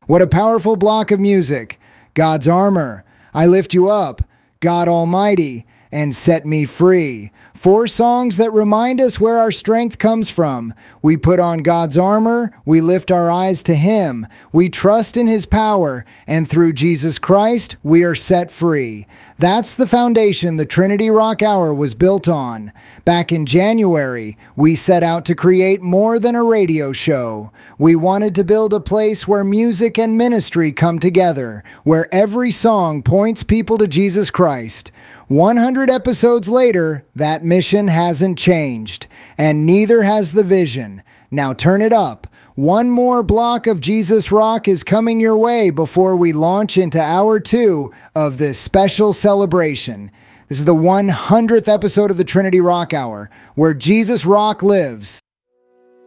What a powerful block of music. God's armor. I lift you up. God Almighty. And set me free. 4 songs that remind us where our strength comes from. We put on God's armor, we lift our eyes to Him, we trust in His power, and through Jesus Christ, we are set free. That's the foundation the Trinity Rock Hour was built on. Back in January, we set out to create more than a radio show. We wanted to build a place where music and ministry come together, where every song points people to Jesus Christ. 100 episodes later, that mission hasn't changed, and neither has the vision. Now turn it up. One more block of Jesus Rock is coming your way before we launch into hour 2 of this special celebration. This is the 100th episode of the Trinity Rock Hour, where Jesus Rock lives.